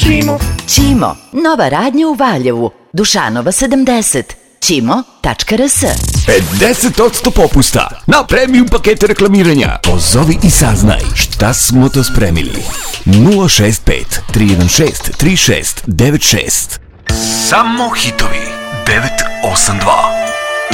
Ćimo, nova radnja u Valjevu, Dušanova 70, ćimo.rs. 50% popusta na premium pakete reklamiranja. Pozovi i saznaj šta smo to spremili. 065 316 3696. Samo hitovi 982.